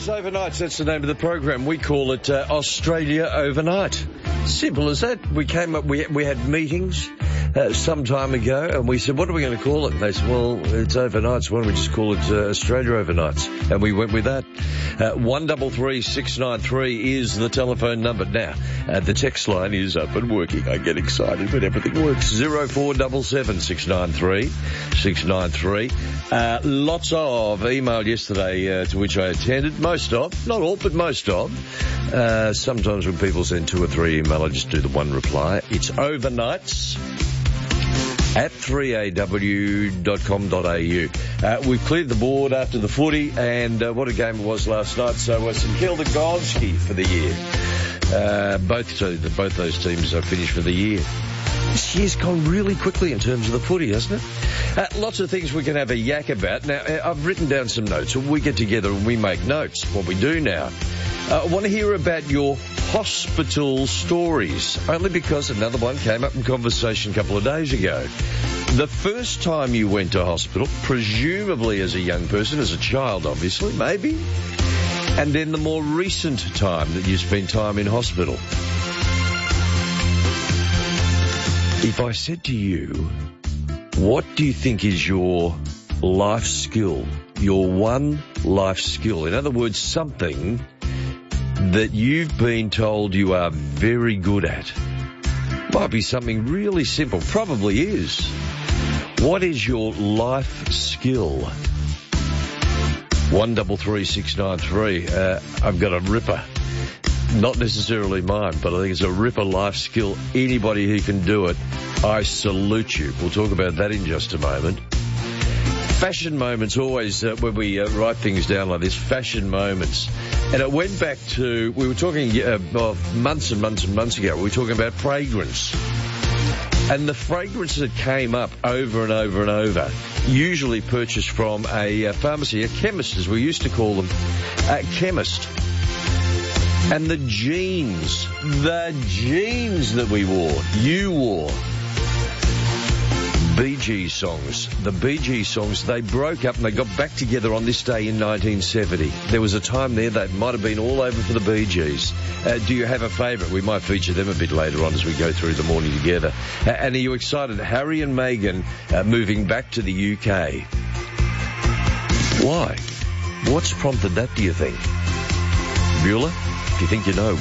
Overnights, that's the name of the program. We call it Australia Overnight. Simple as that. We came up, we had meetings some time ago, and we said, what are we going to call it? And they said, well, it's overnights. Why don't we just call it Australia Overnights? And we went with that. 133693 is the telephone number. Now, the text line is up and working. I get excited when everything works. 0477 693 693. Lots of email yesterday to which I attended. Most of, not all, but most of. Sometimes when people send 2 or 3 email, I just do the one reply. It's overnights at 3aw.com.au. We've cleared the board after the footy, and what a game it was last night. So St Kilda Golski for the year. Both those teams are finished for the year. This year's gone really quickly in terms of the footy, hasn't it? Lots of things we can have a yak about. Now, I've written down some notes. We get together and we make notes, what we do now. I want to hear about your hospital stories, only because another one came up in conversation a couple of days ago. The first time you went to hospital, presumably as a young person, as a child, obviously, maybe, and then the more recent time that you spent time in hospital. If I said to you, what do you think is your life skill, your one life skill? In other words, something that you've been told you are very good at. Might be something really simple, probably is. What is your life skill? 133693. I've got a ripper. Not necessarily mine, but I think it's a ripper life skill. Anybody who can do it, I salute you. We'll talk about that in just a moment. Fashion moments, always when we write things down like this, fashion moments. And it went back to, we were talking months and months and months ago, we were talking about fragrance. And the fragrance that came up over and over and over, usually purchased from a pharmacy, a chemist as we used to call them, a chemist. And the jeans that we wore, you wore. Bee Gees songs. The Bee Gees songs, they broke up and they got back together on this day in 1970. There was a time there they might have been all over for the Bee Gees. Do you have a favourite? We might feature them a bit later on as we go through the morning together. And are you excited? Harry and Meghan moving back to the UK. Why? What's prompted that, do you think? Bueller? If you think you know,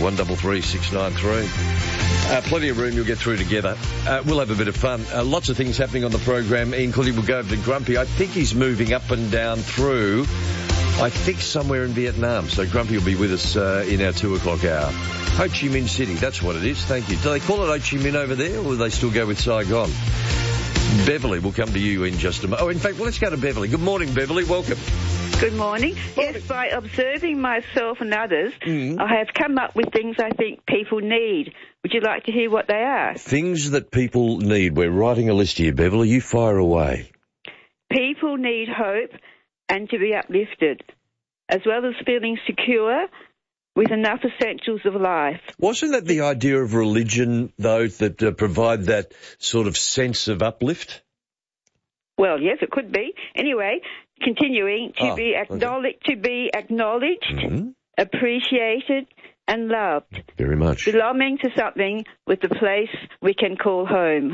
133693. Plenty of room, you'll get through together. We'll have a bit of fun. Lots of things happening on the program, including we'll go over to Grumpy. I think he's moving up and down through, I think somewhere in Vietnam. So Grumpy will be with us in our 2 o'clock hour. Ho Chi Minh City, that's what it is. Thank you. Do they call it Ho Chi Minh over there, or do they still go with Saigon? Beverly, we'll come to you in just a moment. Oh, in fact, well, let's go to Beverly. Good morning, Beverly. Welcome. Good morning. Yes, by observing myself and others, I have come up with things I think people need. Would you like to hear what they are? Things that people need. We're writing a list here, Beverly. You fire away. People need hope and to be uplifted, as well as feeling secure with enough essentials of life. Wasn't that the idea of religion, though, that provide that sort of sense of uplift? Well, yes, it could be. Anyway, continuing, to be acknowledged, appreciated and loved. Very much. Belonging to something with a place we can call home.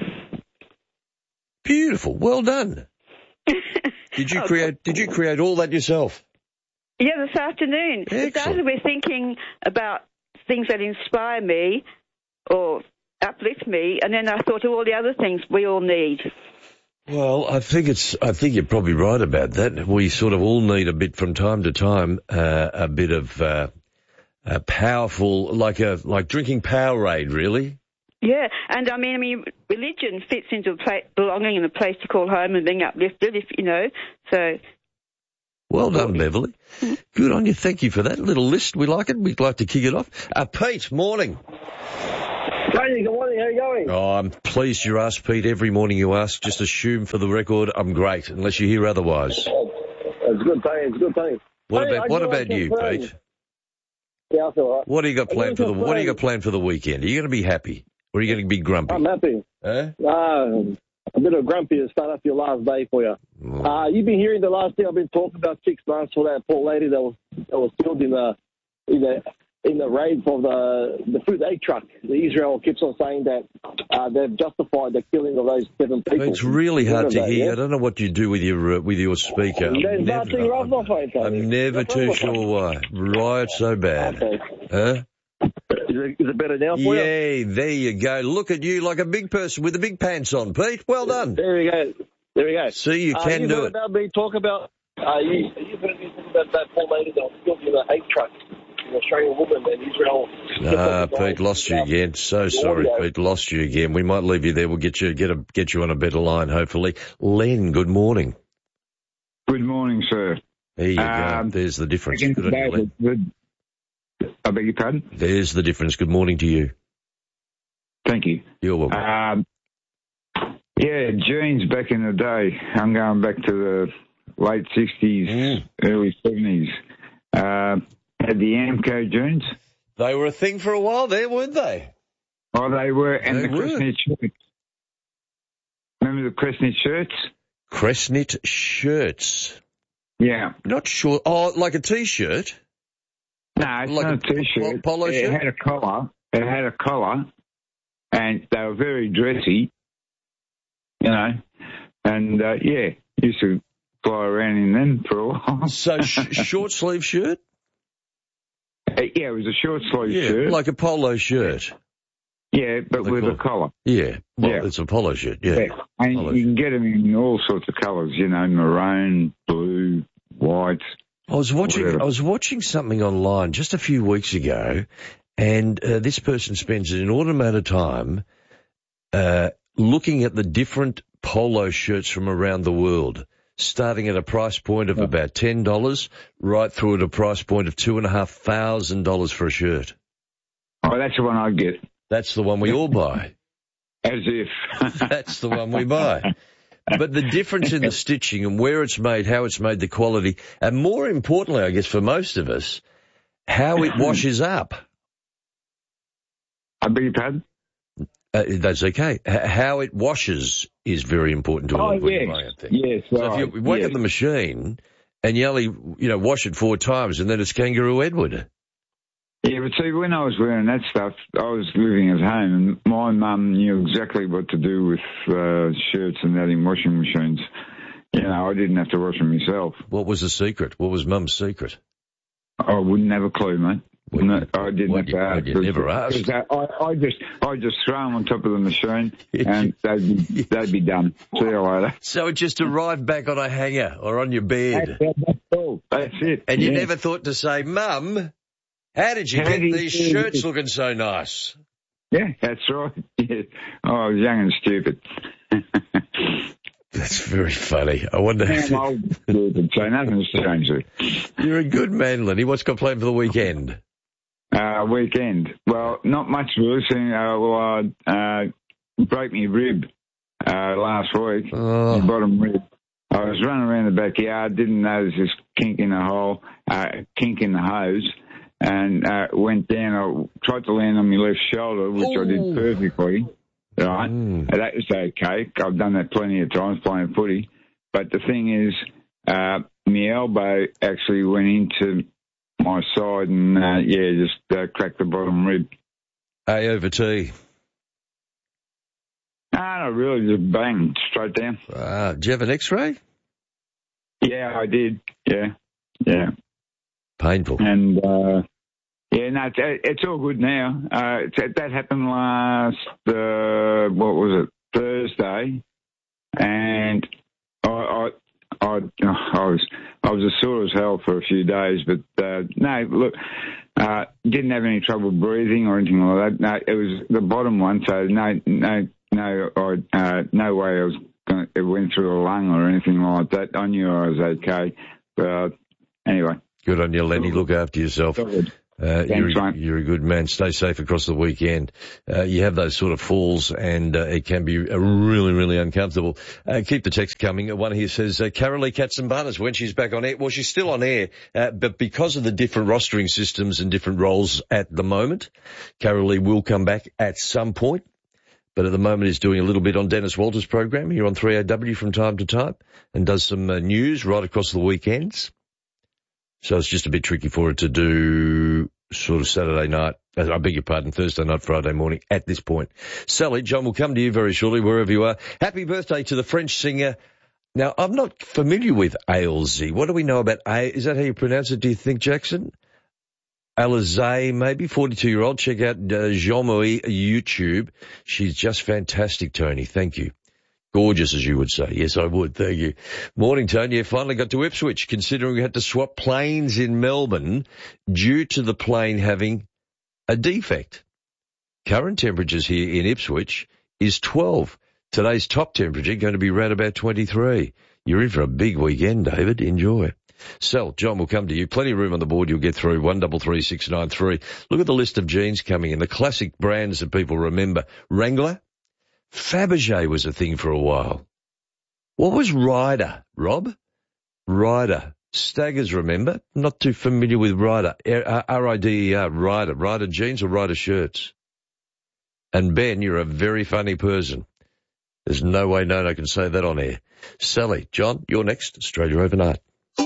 Beautiful. Well done. Did you create all that yourself? Yeah, this afternoon. Excellent. We started with thinking about things that inspire me or uplift me, and then I thought of all the other things we all need. Well, I think you're probably right about that. We sort of all need a bit from time to time, a bit of powerful, like drinking Powerade, really. Yeah, and I mean, religion fits into belonging in a place to call home and being uplifted, if you know. So. Well done, Beverly. Good on you. Thank you for that little list. We like it. We'd like to kick it off. Pete, morning. Tony, good morning. How are you going? Oh, I'm pleased you asked, Pete. Every morning you ask. Just assume for the record I'm great, unless you hear otherwise. It's good, Tony. It's good, Tony. What about you, Pete? Yeah, I feel all right. What do you got planned for the weekend? Are you going to be happy, or are you going to be grumpy? I'm happy. Eh? I'm a bit of grumpy to start off your last day for you. You've been hearing the last thing I've been talking about 6 months for that poor lady that was killed in the raid for the food aid truck. Israel keeps on saying that they've justified the killing of those 7 people. It's really hard to hear. Yeah? I don't know what you do with your speaker. There's nothing wrong with my phone. I'm never too sure why. Right, so bad. Okay. Huh? Is it better now for you? Yeah, there you go. Look at you like a big person with the big pants on, Pete. Well done. There we go. See, you can do it. About me talk about, you've heard me talk about that poor lady that was killed in an aid truck. An Australian woman in Israel. Pete, lost you again. So sorry, Pete, lost you again. We might leave you there. We'll get you on a better line, hopefully. Len, good morning. Good morning, sir. There you go. There's the difference. Good on you, Len. I beg your pardon? There's the difference. Good morning to you. Thank you. You're welcome. Jeans back in the day. I'm going back to the late 60s, early 70s. Had the Amco jeans. They were a thing for a while there, weren't they? Oh, they were. And the Cresnet shirts. Remember the Cresnet shirts? Cresnet shirts? Yeah. Not sure. Oh, like a T-shirt? No, it's like not a T-shirt. Polo shirt? It had a collar. And they were very dressy, you know. And, used to fly around in them for a while. So short sleeve shirt? It was a short sleeve shirt. Like a polo shirt. Yeah, but with a collar. Yeah, it's a polo shirt, yeah. And you can get them in all sorts of colours, you know, maroon, blue, white. I was watching something online just a few weeks ago, and this person spends an inordinate amount of time looking at the different polo shirts from around the world, starting at a price point of about $10, right through at a price point of $2,500 for a shirt. Oh, that's the one I get. That's the one we all buy. As if. That's the one we buy. But the difference in the stitching and where it's made, how it's made, the quality, and more importantly, I guess, for most of us, how it washes up. I beg your pardon? That's okay. How it washes is very important to a lot of people. Yes, so if you whack at the machine and you only, wash it 4 times and then it's Kangaroo Edward. Yeah, but see, when I was wearing that stuff, I was living at home, and my mum knew exactly what to do with shirts and that in washing machines. You know, I didn't have to wash them myself. What was the secret? What was Mum's secret? I wouldn't have a clue, mate. I didn't have to ask. You never asked. I just throw them on top of the machine, and they'd be done. See you later. So it just arrived back on a hanger or on your bed. That's all. That's it. And you never thought to say, Mum, how did you get these shirts looking so nice? Yeah, that's right. Yeah. Oh, I was young and stupid. That's very funny. I wonder if... I'm old and stupid, so nothing's changed. You're a good man, Lenny. What's got planned for the weekend? Weekend. Well, not much really. I broke my rib last week, my bottom rib. I was running around the backyard, didn't notice this kink in the hose, and went down. I tried to land on my left shoulder, which I did perfectly. Right? That was okay. I've done that plenty of times playing footy. But the thing is, my elbow actually went into my side and, just cracked the bottom rib. A over T? No, not really. Just bang, straight down. Did you have an X-ray? Yeah, I did. Yeah. Painful. And, it's all good now. That happened last, Thursday, and I was as sore as hell for a few days, but didn't have any trouble breathing or anything like that. No, it was the bottom one, so no way it went through a lung or anything like that. I knew I was okay, but anyway. Good on you, Lenny. Look after yourself. You're a good man. Stay safe across the weekend. You have those sort of falls, and it can be really, really uncomfortable. Keep the text coming. One here says, Carolee Katzenbarnes, when she's back on air. Well, she's still on air, but because of the different rostering systems and different roles at the moment, Carolee will come back at some point. but at the moment he's doing a little bit on Dennis Walter's program here on 3AW from time to time and does some news right across the weekends. So it's just a bit tricky for her to do sort of Saturday night, I beg your pardon, Thursday night, Friday morning at this point. Sally, John will come to you very shortly, wherever you are. Happy birthday to the French singer. Now, I'm not familiar with Ailsie. What do we know about Is that how you pronounce it, do you think, Jackson? Alizé, maybe, 42-year-old. Check out Jean-Marie YouTube. She's just fantastic, Tony. Thank you. Gorgeous, as you would say. Yes, I would. Thank you. Morning, Tony. You finally got to Ipswich, considering we had to swap planes in Melbourne due to the plane having a defect. Current temperatures here in Ipswich is 12. Today's top temperature going to be around about 23. You're in for a big weekend, David. Enjoy. Sal, John will come to you. Plenty of room on the board. You'll get through 133693. Look at the list of jeans coming in. The classic brands that people remember. Wrangler. Fabergé was a thing for a while. What was Ryder, Rob? Ryder. Staggers, remember? Not too familiar with Ryder. R-I-D-E-R, Ryder. Ryder jeans or Ryder shirts? And Ben, you're a very funny person. There's no way known I can say that on air. Sally, John, you're next. Australia Overnight.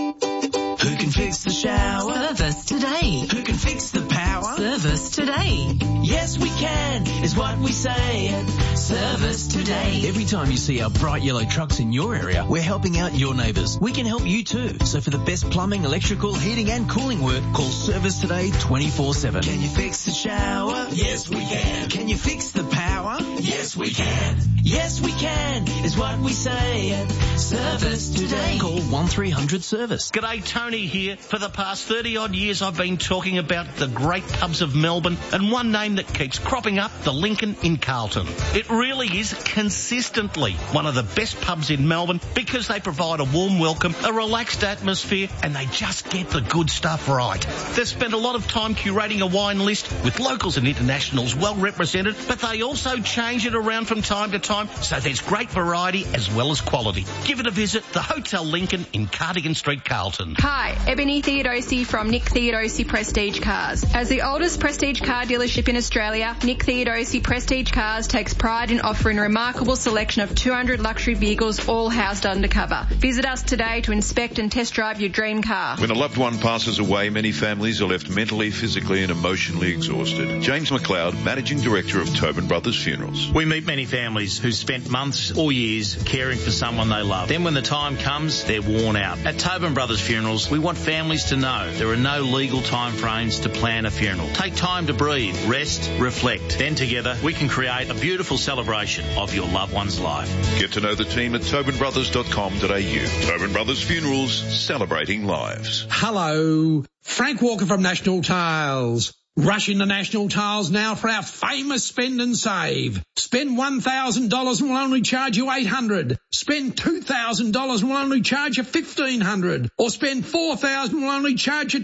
Who can fix the shower? Service today. Who can fix the power? Service today. Yes, we can, is what we say. Service today. Every time you see our bright yellow trucks in your area, we're helping out your neighbours. We can help you too. So for the best plumbing, electrical, heating and cooling work, call Service Today 24/7. Can you fix the shower? Yes, we can. Can you fix the power? Yes, we can. Yes, we can, is what we say. Service today. Call 1300 Service. G'day, Tony here. For the past 30-odd years, I've been talking about the great pubs of Melbourne, and one name that keeps cropping up, the Lincoln in Carlton. It really is consistently one of the best pubs in Melbourne because they provide a warm welcome, a relaxed atmosphere, and they just get the good stuff right. They've spent a lot of time curating a wine list with locals and internationals well represented, but they also change it around from time to time, so there's great variety as well as quality. Give it a visit, the Hotel Lincoln in Cardigan Street, Carlton. Hi, Ebony Theodosi from Nick Theodosi Prestige Cars. As the oldest prestige car dealership in Australia, Nick Theodosi Prestige Cars takes pride in offering a remarkable selection of 200 luxury vehicles, all housed under cover. Visit us today to inspect and test drive your dream car. When a loved one passes away, many families are left mentally, physically and emotionally exhausted. James McLeod, Managing Director of Tobin Brothers Funerals. We meet many families who spent months or years caring for someone they love. Then when the time comes, they're worn out. At Tobin Brothers Funerals, we want families to know there are no legal time frames to plan a funeral. Take time to breathe, rest, reflect. Then together, we can create a beautiful celebration of your loved one's life. Get to know the team at tobinbrothers.com.au. Tobin Brothers Funerals, celebrating lives. Hello, Frank Walker from National Tiles. Rush into National Tiles now for our famous spend and save. Spend $1,000 and we'll only charge you $800. Spend $2,000 and we'll only charge you $1,500. Or spend $4,000 and we'll only charge you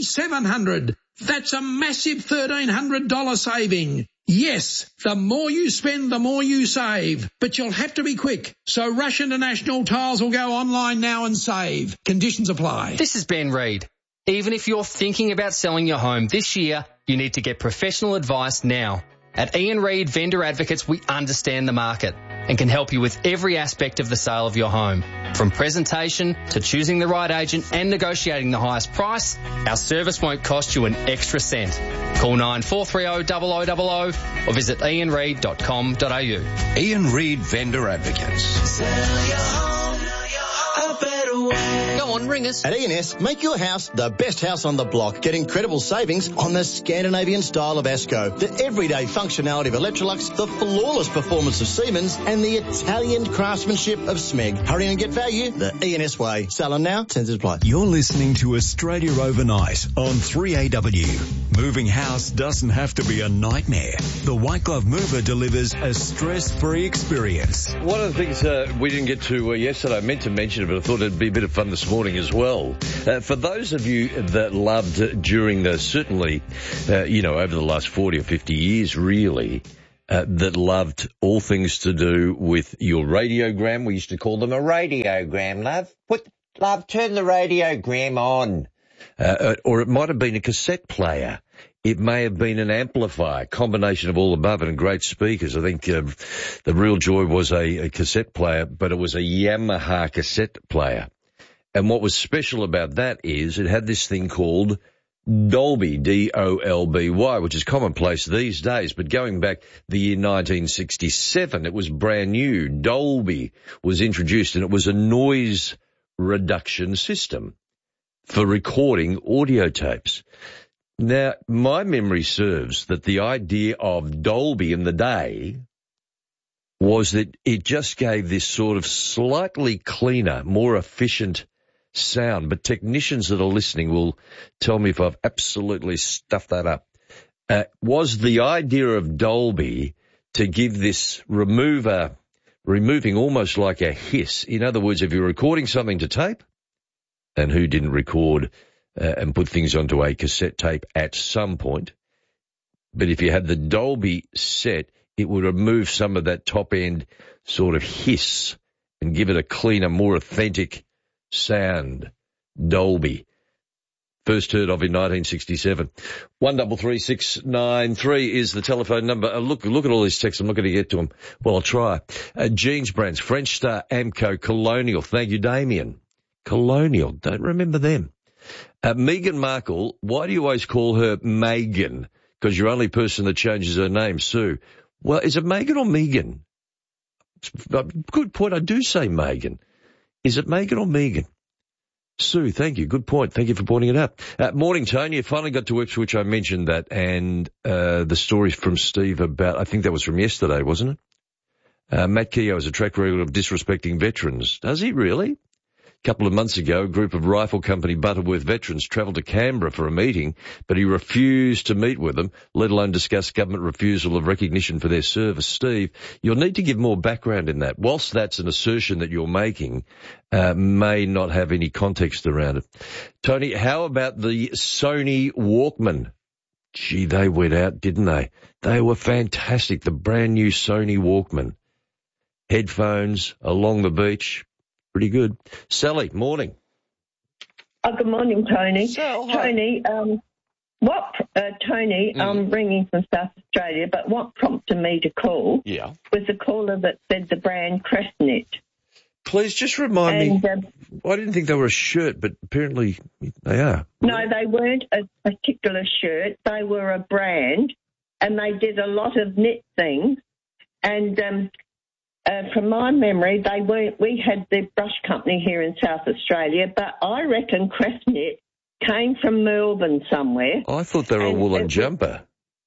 $2,700. That's a massive $1,300 saving. Yes, the more you spend, the more you save. But you'll have to be quick. So rush into National Tiles or go online now and save. Conditions apply. This is Ben Reid. Even if you're thinking about selling your home this year, you need to get professional advice now. At Ian Reid Vendor Advocates, we understand the market and can help you with every aspect of the sale of your home. From presentation to choosing the right agent and negotiating the highest price, our service won't cost you an extra cent. Call 9430 0000 or visit ianreid.com.au. Ian Reid Vendor Advocates. Sell your home a better way. Go on, ring us. At E&S, make your house the best house on the block. Get incredible savings on the Scandinavian style of Esco, the everyday functionality of Electrolux, the flawless performance of Siemens, and the Italian craftsmanship of Smeg. Hurry and get value the E&S way. Selling now, terms apply. You're listening to Australia Overnight on 3AW. Moving house doesn't have to be a nightmare. The White Glove Mover delivers a stress-free experience. One of the things we didn't get to yesterday, I meant to mention it, but I thought it'd be a bit of fun this morning as well. For those of you that loved during the, certainly, over the last 40 or 50 years, really, that loved all things to do with your radiogram. We used to call them a radiogram, love. Love, turn the radiogram on. or it might have been a cassette player. It may have been an amplifier, combination of all above, and great speakers. I think the real joy was a cassette player, but it was a Yamaha cassette player. And what was special about that is it had this thing called Dolby, D-O-L-B-Y, which is commonplace these days. But going back the year 1967, it was brand new. Dolby was introduced, and it was a noise reduction system for recording audio tapes. Now, my memory serves that the idea of Dolby in the day was that it just gave this sort of slightly cleaner, more efficient sound. But technicians that are listening will tell me if I've absolutely stuffed that up. Was the idea of Dolby to give this removing almost like a hiss? In other words, if you're recording something to tape, and who didn't record and put things onto a cassette tape at some point. But if you had the Dolby set, it would remove some of that top-end sort of hiss and give it a cleaner, more authentic sound. Dolby. First heard of in 1967. 133693 is the telephone number. Look at all these texts. I'm not going to get to them. Well, I'll try. Jeans brands, French Star, Amco, Colonial. Thank you, Damien. Colonial. Don't remember them. Meghan Markle, why do you always call her Meghan? Because you're the only person that changes her name, Sue. Well, is it Megan or Megan? Good point. I do say Megan. Is it Megan or Megan? Sue, thank you. Good point. Thank you for pointing it out. Morning, Tony. You finally got to Ipswich. I mentioned that. And the story from Steve about, I think that was from yesterday, wasn't it? Matt Keogh has a track record of disrespecting veterans. Does he really? A couple of months ago, a group of rifle company Butterworth veterans travelled to Canberra for a meeting, but he refused to meet with them, let alone discuss government refusal of recognition for their service. Steve, you'll need to give more background in that. Whilst that's an assertion that you're making, may not have any context around it. Tony, how about the Sony Walkman? Gee, they went out, didn't they? They were fantastic, the brand new Sony Walkman. Headphones along the beach. Pretty good. Sally, morning. Oh, good morning, Tony. Tony, I'm ringing from South Australia, but what prompted me to call was a caller that said the brand Crestnet. Please just remind me. I didn't think they were a shirt, but apparently they are. No, they weren't a particular shirt. They were a brand, and they did a lot of knit things. And from my memory, we had the brush company here in South Australia, but I reckon Crestnet came from Melbourne somewhere. I thought they were a woolen jumper.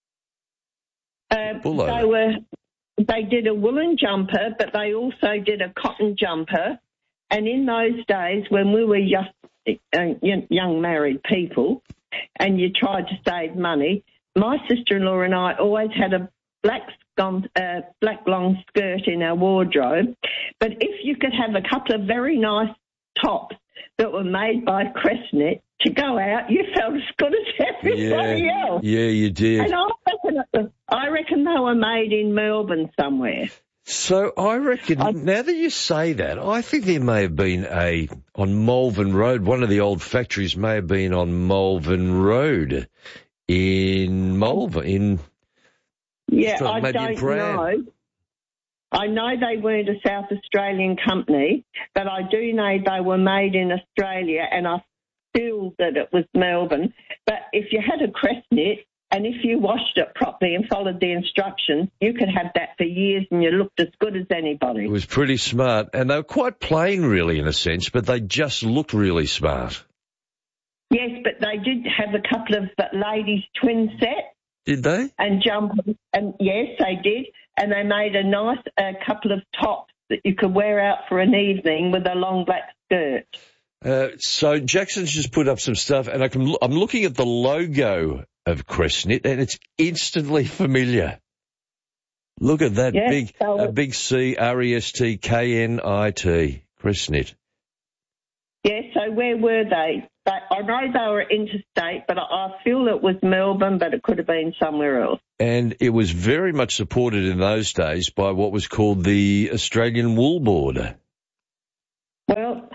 They did a woolen jumper, but they also did a cotton jumper. And in those days, when we were young married people, and you tried to save money, my sister-in-law and I always had a black long skirt in our wardrobe. But if you could have a couple of very nice tops that were made by Crestnet to go out, you felt as good as everybody else. Yeah, you did. And I reckon they were made in Melbourne somewhere. So I reckon, now that you say that, I think there may have been on Malvern Road, one of the old factories may have been on Malvern Road in Malvern, I don't know. I know they weren't a South Australian company, but I do know they were made in Australia, and I feel that it was Melbourne. But if you had a Crestnet, and if you washed it properly and followed the instructions, you could have that for years and you looked as good as anybody. It was pretty smart. And they were quite plain, really, in a sense, but they just looked really smart. Yes, but they did have a couple of ladies' twin sets. Did they? And jumpers. And yes, they did. And they made a nice couple of tops that you could wear out for an evening with a long black skirt. So Jackson's just put up some stuff, and I'm looking at the logo of Crestnet, and it's instantly familiar. Look at that big C, R-E-S-T-K-N-I-T, Crestnet. Yes, so where were they? I know they were interstate, but I feel it was Melbourne, but it could have been somewhere else. And it was very much supported in those days by what was called the Australian Wool Board. Well,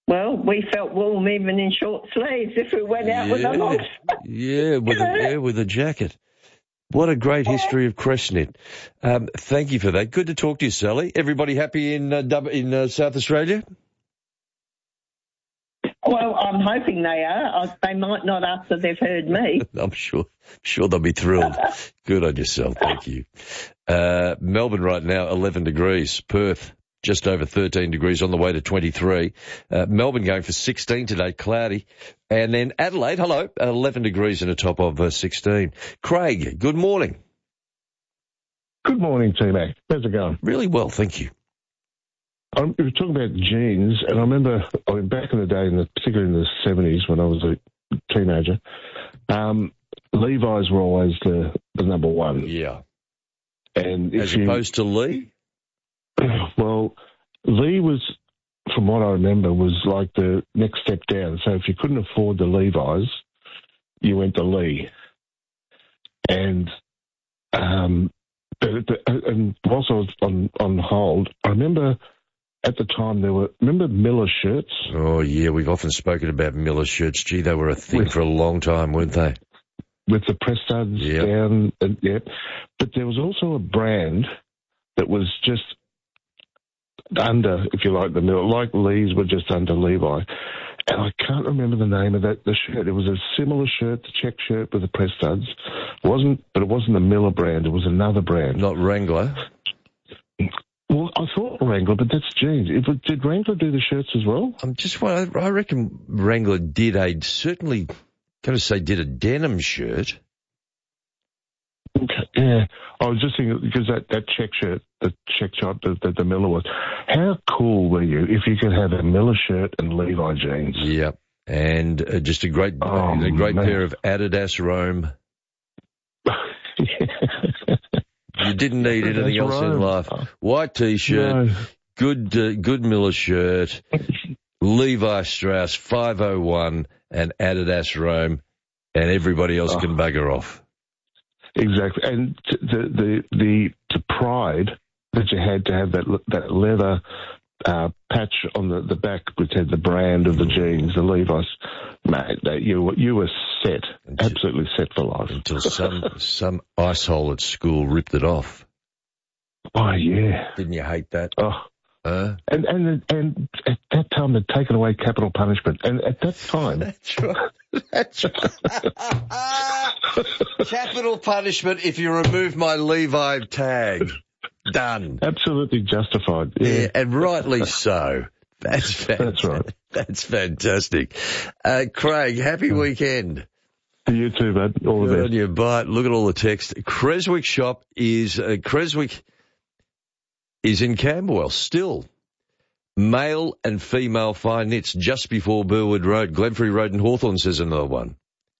Well, we felt warm even in short sleeves if we went out with a long with a jacket. What a great history of Crescent. Thank you for that. Good to talk to you, Sally. Everybody happy in South Australia? Well, I'm hoping they are. They might not after they've heard me. I'm sure they'll be thrilled. Good on yourself. Thank you. Melbourne right now, 11 degrees. Perth, just over 13 degrees, on the way to 23. Melbourne going for 16 today, cloudy. And then Adelaide, 11 degrees and a top of 16. Craig, good morning. Good morning, T-Mac. How's it going? Really well, thank you. We were talking about jeans, and I remember back in the day, particularly in the 70s when I was a teenager, Levi's were always the number one. Yeah. And as opposed to Lee? Well, Lee was, from what I remember, was like the next step down. So if you couldn't afford the Levi's, you went to Lee. And and whilst I was on hold, I remember at the time remember Miller shirts? Oh, yeah, we've often spoken about Miller shirts. Gee, they were a thing for a long time, weren't they? With the press studs down, But there was also a brand that was just under, if you like, the Miller, like Lee's were just under Levi. And I can't remember the name of the shirt. It was a similar shirt, the check shirt with the press studs. But it wasn't the Miller brand. It was another brand. Not Wrangler? Well, I thought Wrangler, but that's jeans. Did Wrangler do the shirts as well? I reckon Wrangler did a denim shirt. Okay, yeah. I was just thinking, because that check shirt, the check shot that the Miller was, how cool were you if you could have a Miller shirt and Levi jeans? Yep. And just a great pair of Adidas Rome. You didn't need anything else in life. White T-shirt, good Miller shirt, Levi Strauss 501 and Adidas Rome, and everybody else can bugger off. Exactly, and the pride that you had to have that leather patch on the back which had the brand of the jeans, the Levi's, mate, that you were set, absolutely set for life. Until some icehole at school ripped it off. Oh yeah, didn't you hate that? Oh. And at that time they'd taken away capital punishment, and at that time, that's right. Capital punishment if you remove my Levi tag. Done. Absolutely justified. Yeah, and rightly so. That's right. That's fantastic. Craig, happy weekend. You too, bud. All the best. On your bite. Look at all the text. Creswick shop is Creswick is in Camberwell still. Male and female fine knits just before Burwood Road, Glenferrie Road and Hawthorn, says another one.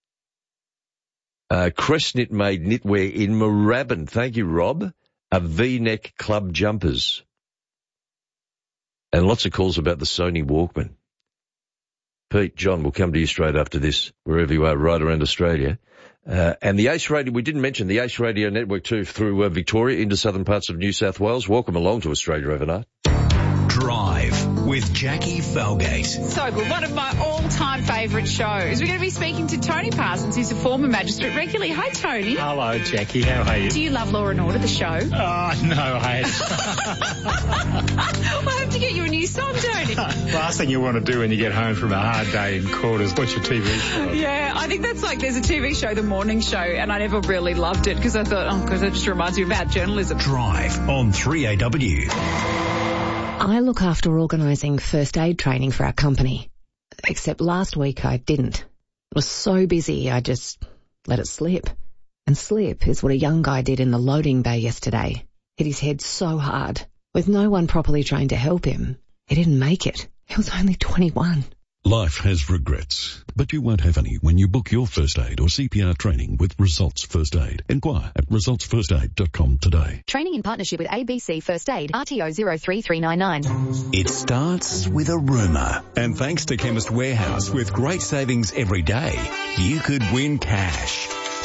Crest Knit made knitwear in Moorabbin. Thank you, Rob. A V-neck club jumpers. And lots of calls about the Sony Walkman. Pete, John, we'll come to you straight after this, wherever you are, right around Australia. And the Ace Radio, we didn't mention the Ace Radio Network too, through Victoria into southern parts of New South Wales. Welcome along to Australia Overnight. Drive with Jackie Falgate. So good. One of my all-time favourite shows. We're going to be speaking to Tony Parsons, who's a former magistrate regularly. Hi, Tony. Hello, Jackie. How are you? Do you love Law and Order, the show? No, I We'll have to get you a new song, Tony. Last thing you want to do when you get home from a hard day in court is watch a TV show. Yeah, I think that's like, there's a TV show, The Morning Show, and I never really loved it because I thought, because it just reminds me about journalism. Drive on 3AW. I look after organising first aid training for our company, except last week I didn't. I was so busy I just let it slip. And slip is what a young guy did in the loading bay yesterday. Hit his head so hard. With no one properly trained to help him, he didn't make it. He was only 21. Life has regrets, but you won't have any when you book your first aid or CPR training with Results First Aid. Inquire at resultsfirstaid.com today. Training in partnership with ABC First Aid, RTO 03399. It starts with a rumour. And thanks to Chemist Warehouse, with great savings every day, you could win cash.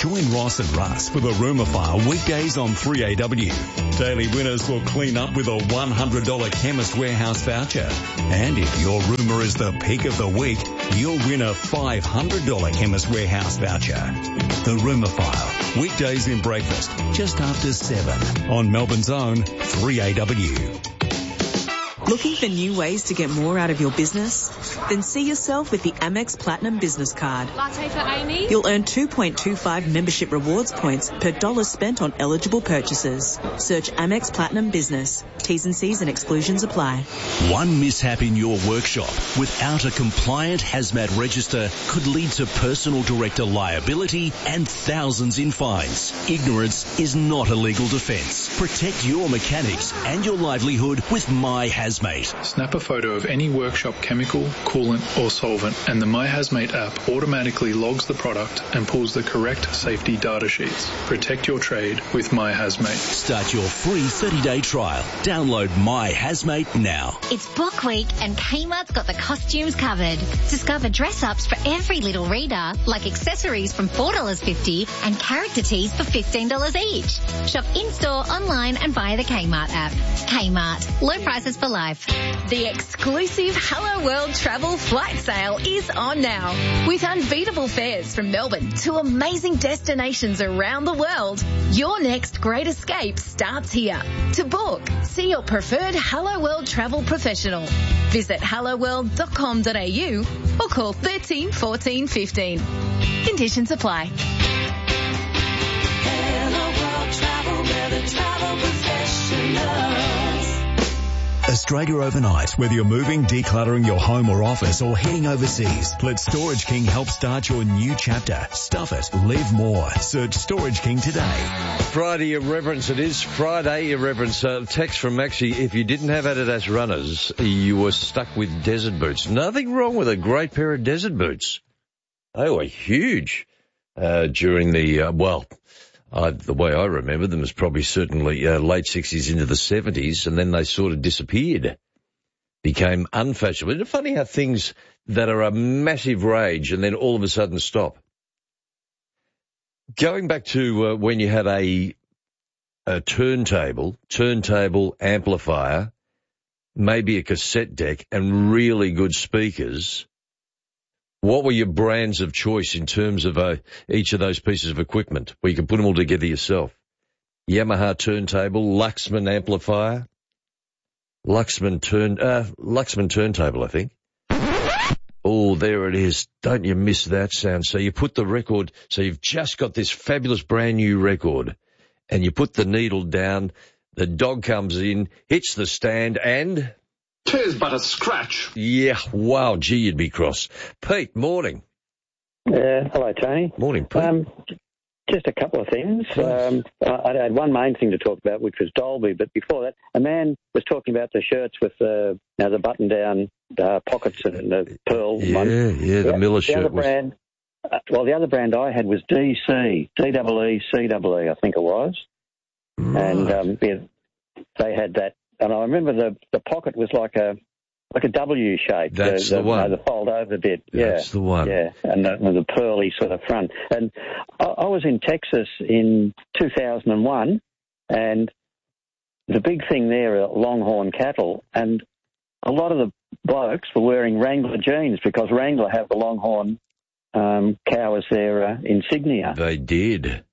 Join Ross and Russ for the Rumour File weekdays on 3AW. Daily winners will clean up with a $100 Chemist Warehouse voucher. And if your rumour is the pick of the week, you'll win a $500 Chemist Warehouse voucher. The Rumour File, weekdays in breakfast, just after 7 on Melbourne's own 3AW. Looking for new ways to get more out of your business? Then see yourself with the Amex Platinum Business Card. Latte for Amy? You'll earn 2.25 membership rewards points per dollar spent on eligible purchases. Search Amex Platinum Business. T's and C's and exclusions apply. One mishap in your workshop without a compliant hazmat register could lead to personal director liability and thousands in fines. Ignorance is not a legal defence. Protect your mechanics and your livelihood with My Hazmate. Snap a photo of any workshop chemical, coolant or solvent and the My Hazmate app automatically logs the product and pulls the correct safety data sheets. Protect your trade with My Hazmate. Start your free 30-day trial. Download My Hazmate now. It's Book Week and Kmart's got the costumes covered. Discover dress-ups for every little reader, like accessories from $4.50 and character tees for $15 each. Shop in-store, online and via the Kmart app. Kmart. Low prices for life. The exclusive Hello World travel flight sale is on now. With unbeatable fares from Melbourne to amazing destinations around the world, your next great escape starts here. To book, see your preferred Hello World travel professional. Visit helloworld.com.au or call 13 14 15. Conditions apply. Hello World Travel, where the travel professionals. Australia Overnight. Whether you're moving, decluttering your home or office, or heading overseas, let Storage King help start your new chapter. Stuff it. Live more. Search Storage King today. Friday Irreverence. It is Friday Irreverence. Text from Maxie. If you didn't have Adidas runners, you were stuck with desert boots. Nothing wrong with a great pair of desert boots. They were huge during the, the way I remember them is probably certainly late 60s into the 70s, and then they sort of disappeared, became unfashionable. Isn't it funny how things that are a massive rage and then all of a sudden stop? Going back to when you had a turntable, amplifier, maybe a cassette deck, and really good speakers, what were your brands of choice in terms of each of those pieces of equipment where you can put them all together yourself? Yamaha turntable, Luxman amplifier, Luxman turntable, I think. Oh, there it is. Don't you miss that sound? So you put the record, so you've just got this fabulous brand new record, and you put the needle down, the dog comes in, hits the stand, and 'tis but a scratch. Yeah, wow, gee, you'd be cross. Pete, morning. Hello, Tony. Morning, Pete. Just a couple of things. I had one main thing to talk about, which was Dolby, but before that, a man was talking about the shirts with the button-down pockets and the pearl one. Yeah, the Miller shirt. The other brand I had was DC, D-E-E-C-E-E, I think it was. Right. And they had that. And I remember the pocket was like a W shape. That's the one. The fold over bit. That's the one. Yeah, and the pearly sort of front. And I was in Texas in 2001, and the big thing there are Longhorn cattle, and a lot of the blokes were wearing Wrangler jeans because Wrangler have the Longhorn cow as their insignia. They did.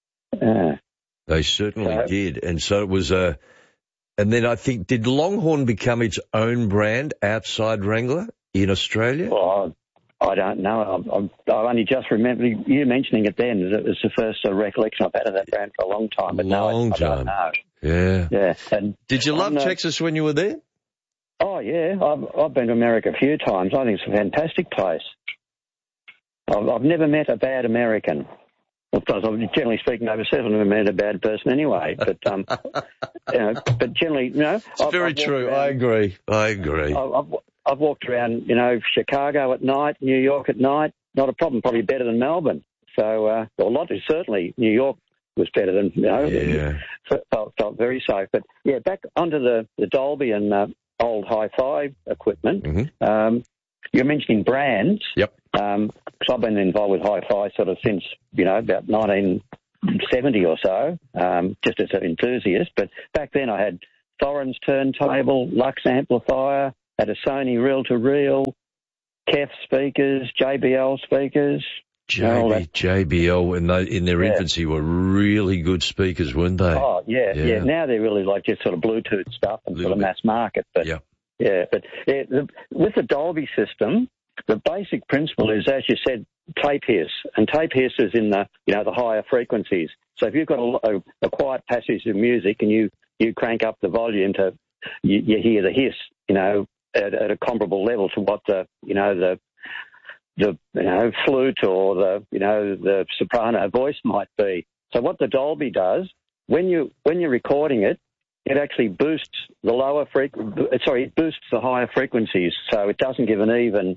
They certainly did. And so it was and then I think, did Longhorn become its own brand outside Wrangler in Australia? Well, I don't know. I only just remember you mentioning it then. It was the first recollection I've had of that brand for a long time. But I don't know. Yeah. Yeah. And did you love Texas when you were there? Oh, yeah. I've been to America a few times. I think it's a fantastic place. I've never met a bad American. Because I'm generally speaking overseas, I've never met a bad person anyway. But but generally, it's very true. I agree. I've walked around, Chicago at night, New York at night. Not a problem. Probably better than Melbourne. So, certainly New York was better than Yeah. Felt very safe. But yeah, back onto the Dolby and old hi-fi equipment. Mm-hmm. You're mentioning brands. Yep. because I've been involved with hi-fi sort of since, about 1970 or so, just as an enthusiast. But back then I had Thorin's turntable, Lux amplifier, had a Sony reel-to-reel, Kef speakers, JBL speakers. JBL, in their infancy, were really good speakers, weren't they? Oh, yeah. Now they're really like just sort of Bluetooth stuff and sort of mass market. But with the Dolby system, the basic principle is, as you said, tape hiss, and tape hiss is in the the higher frequencies. So if you've got a quiet passage of music and you crank up the volume to you hear the hiss, at a comparable level to what the flute or the soprano voice might be. So what the Dolby does, when you're recording it, it actually boosts the it boosts the higher frequencies, so it doesn't give an even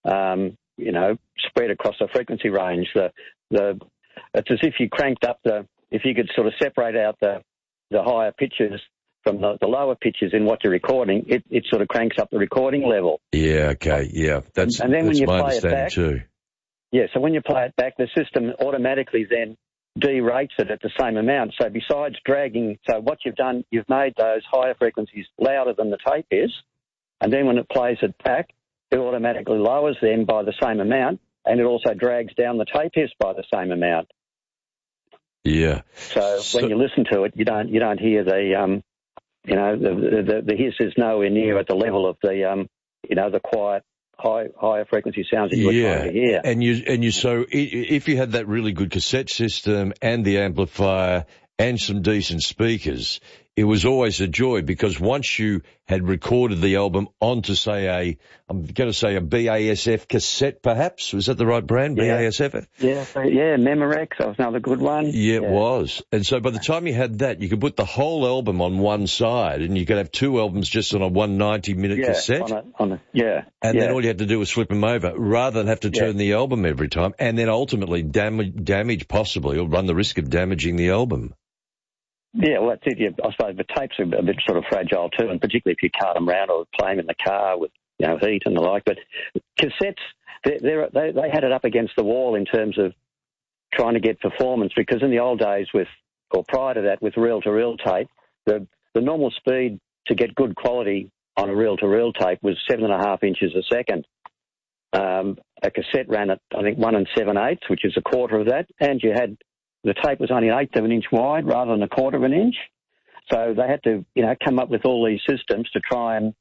spread across the frequency range. It's as if you if you could sort of separate out the higher pitches from the lower pitches in what you're recording, it sort of cranks up the recording level. Yeah, okay, yeah. That's my understanding too. Yeah, so when you play it back, the system automatically then derates it at the same amount. So besides dragging, so what you've done, you've made those higher frequencies louder than the tape is, and then when it plays it back, it automatically lowers them by the same amount, and it also drags down the tape hiss by the same amount. Yeah. So when you listen to it, you don't hear the the hiss is nowhere near at the level of the quiet higher frequency sounds that you were trying to hear. And so if you had that really good cassette system and the amplifier and some decent speakers, it was always a joy, because once you had recorded the album onto, say, I'm going to say a BASF cassette, perhaps? Was that the right brand, BASF? Yeah, Memorex, that was another good one. Yeah, it was. And so by the time you had that, you could put the whole album on one side, and you could have two albums just on a 190-minute cassette. And then all you had to do was flip them over, rather than have to turn the album every time, and then ultimately damage possibly, or run the risk of damaging the album. Yeah, well, that's it. Yeah, I suppose the tapes are a bit sort of fragile too, and particularly if you cart them around or play them in the car with heat and the like. But cassettes, they had it up against the wall in terms of trying to get performance, because in the old days prior to that with reel-to-reel tape, the normal speed to get good quality on a reel-to-reel tape was 7.5 inches a second. A cassette ran at, I think, 1 7/8, which is a quarter of that, and the tape was only 1/8 of an inch wide rather than 1/4 of an inch. So they had to, come up with all these systems to try and,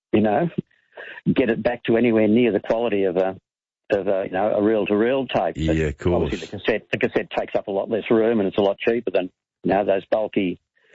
get it back to anywhere near the quality of a reel-to-reel tape. Yeah, of course. Obviously the cassette takes up a lot less room, and it's a lot cheaper than, those bulky,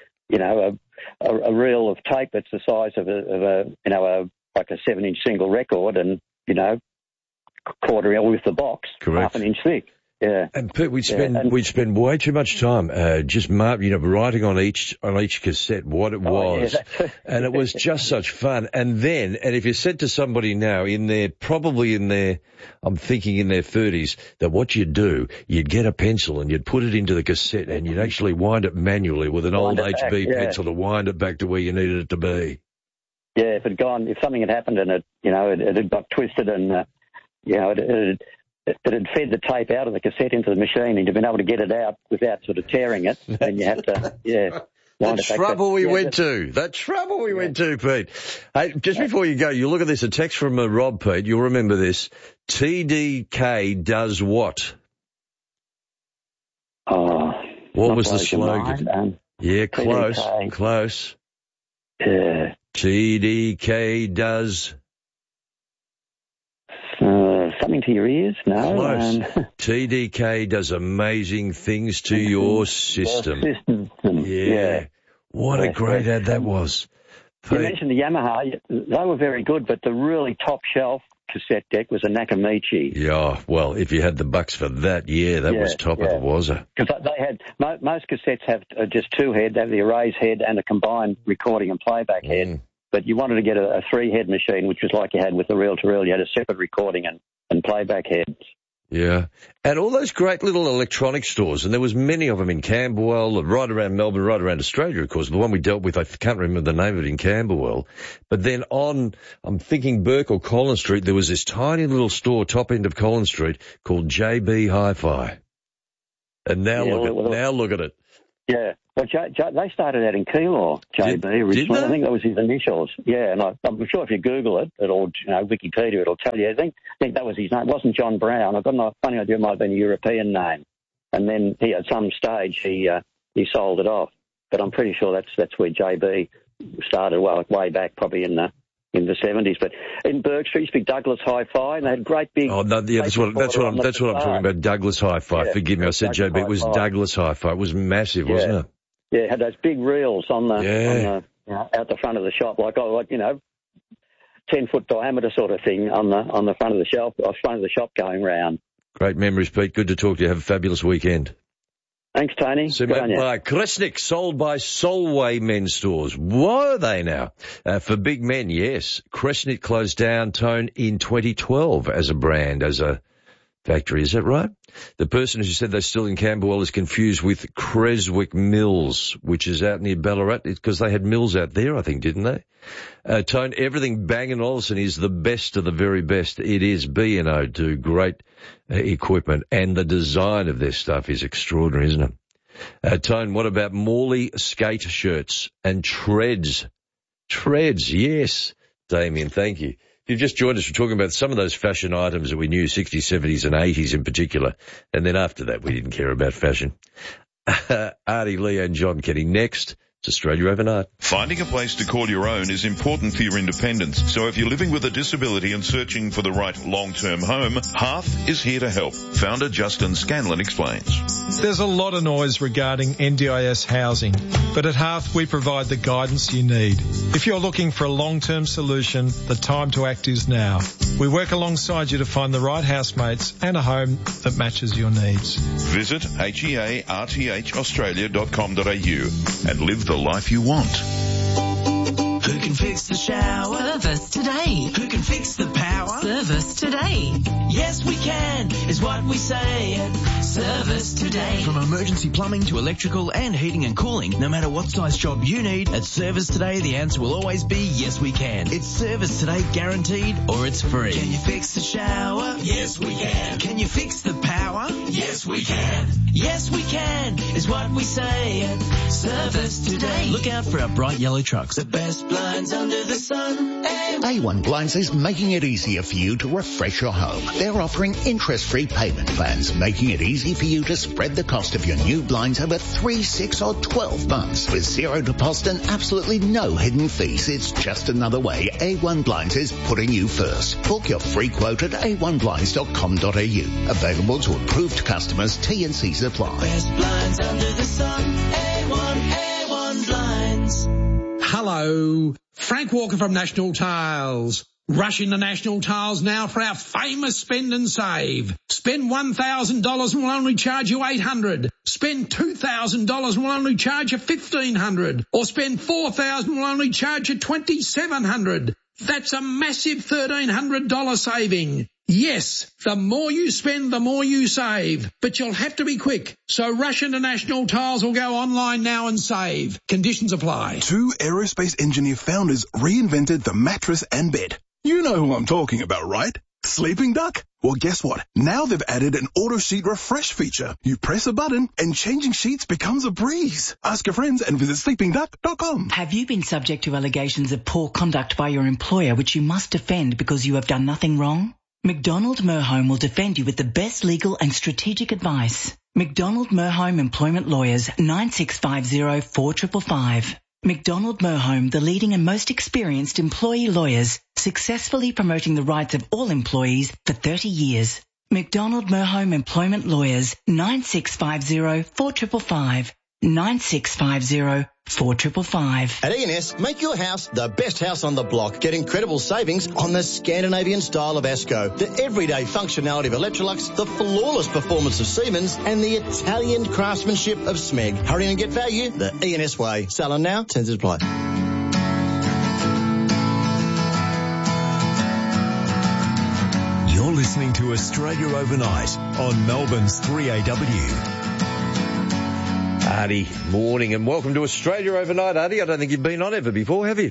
a reel of tape that's the size of like a 7-inch single record, and, quarter reel with the box, correct, 1/2 inch thick. Yeah. And Pete, we'd spend way too much time just writing on each cassette what it was, and it was just such fun. And if you said to somebody now probably in their 30s, that what you'd do, you'd get a pencil and you'd put it into the cassette and you'd actually wind it manually with an old HB pencil to wind it back to where you needed it to be. Yeah, if something had happened and it had got twisted and it had fed the tape out of the cassette into the machine, and you've been able to get it out without sort of tearing it, and you have to, The trouble we went to, Pete. Hey, just before you go, you look at this, a text from Rob, Pete. You'll remember this. TDK does what? Oh. What was the slogan? Close. TDK. Close. Yeah. TDK does... something to your ears? No. Close. TDK does amazing things to your system. Yeah. What a great ad that was. You mentioned the Yamaha. They were very good, but the really top shelf cassette deck was a Nakamichi. Yeah, well, if you had the bucks for that, that was top of the wazza. Because they had, most cassettes have just two heads. They have the erase head and a combined recording and playback head. But you wanted to get a 3-head machine, which was like you had with the reel-to-reel. You had a separate recording and playback heads. Yeah. And all those great little electronic stores, and there was many of them in Camberwell, right around Melbourne, right around Australia, of course. The one we dealt with, I can't remember the name of it in Camberwell. But then I'm thinking Burke or Collins Street, there was this tiny little store, top end of Collins Street, called JB Hi-Fi. And now look at it. Yeah. Well, they started out in Keilor, JB, originally. I think that was his initials. Yeah, and I'm sure if you Google it, Wikipedia, it'll tell you. I think that was his name. It wasn't John Brown. I've got a funny idea it might have been a European name. And then at some stage he sold it off. But I'm pretty sure that's where JB started, way back probably in the 70s. But in Burke Street, used to be Douglas Hi-Fi, and they had great big... Oh, no, yeah, that's what I'm talking about, Douglas Hi-Fi. Yeah, forgive me, I said JB. It was Douglas Hi-Fi. It was massive, wasn't it? Yeah, it had those big reels on the out the front of the shop, like 10-foot diameter sort of thing on the front of the shop going round. Great memories, Pete. Good to talk to you. Have a fabulous weekend. Thanks, Tony. By Kresnik, sold by Solway Men's Stores. Why are they now? For big men, yes. Kresnik closed down, Tone, in 2012 as a brand, as a factory. Is that right? The person who said they're still in Camberwell is confused with Creswick Mills, which is out near Ballarat, because they had mills out there, I think, didn't they? Tone, everything Bang & Olufsen is the best of the very best. It is. B&O do great equipment, and the design of their stuff is extraordinary, isn't it? Tone, what about Morley skate shirts and treads? Treads, yes. Damien, thank you. If you've just joined us, we're talking about some of those fashion items that we knew, 60s, 70s and 80s in particular. And then after that, we didn't care about fashion. Artie, Lee and John Kenny next. It's Australia Overnight. Finding a place to call your own is important for your independence. So if you're living with a disability and searching for the right long-term home, Hearth is here to help. Founder Justin Scanlon explains. There's a lot of noise regarding NDIS housing, but at Hearth we provide the guidance you need. If you're looking for a long-term solution, the time to act is now. We work alongside you to find the right housemates and a home that matches your needs. Visit hearthaustralia.com.au and live the life you want. Who can fix the shower? Service today. Who can fix the power? Service today. Yes, we can, is what we say at Service Today. From emergency plumbing to electrical and heating and cooling, no matter what size job you need, at Service Today, the answer will always be yes, we can. It's Service Today guaranteed, or it's free. Can you fix the shower? Yes, we can. Can you fix the power? Yes, we can. Yes, we can, is what we say at Service Today. Look out for our bright yellow trucks. The best blinds under the sun. A1 Blinds is making it easier for you to refresh your home. They're offering interest-free payment plans, making it easy for you to spread the cost of your new blinds over 3, 6 or 12 months. With zero deposit and absolutely no hidden fees, it's just another way A1 Blinds is putting you first. Book your free quote at a1blinds.com.au. Available to approved customers. T&Cs apply. Best blinds under the sun. A1 Blinds. Hello, Frank Walker from National Tiles. Rush into National Tiles now for our famous spend and save. Spend $1,000 and we'll only charge you $800. Spend $2,000 and we'll only charge you $1,500. Or spend $4,000 and we'll only charge you $2,700. That's a massive $1,300 saving. Yes, the more you spend, the more you save. But you'll have to be quick. So rush into National Tiles or go online now and save. Conditions apply. 2 aerospace engineer founders reinvented the mattress and bed. You know who I'm talking about, right? Sleeping Duck? Well, guess what? Now they've added an auto sheet refresh feature. You press a button and changing sheets becomes a breeze. Ask your friends and visit sleepingduck.com. Have you been subject to allegations of poor conduct by your employer which you must defend because you have done nothing wrong? McDonald Merholm will defend you with the best legal and strategic advice. McDonald Merholm Employment Lawyers, 9650 4555. McDonald Merholm, the leading and most experienced employee lawyers, successfully promoting the rights of all employees for 30 years. McDonald Merholm Employment Lawyers, 9650 4555. 9650 4555. At E&S, make your house the best house on the block. Get incredible savings on the Scandinavian style of Esco, the everyday functionality of Electrolux, the flawless performance of Siemens, and the Italian craftsmanship of Smeg. Hurry and get value the E&S way. Selling now, terms apply. You're listening listening to Australia Overnight on Melbourne's 3AW. Artie, morning and welcome to Australia Overnight, Artie. I don't think you've been on ever before, have you?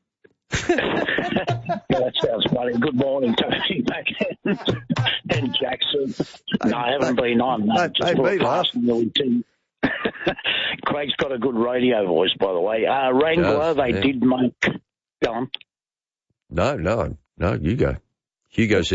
That sounds funny. Good morning, Tony and Jackson. No, I haven't been on. Just passing the team. Craig's got a good radio voice, by the way. Wrangler, they did make... Go on. No, you go. Hugo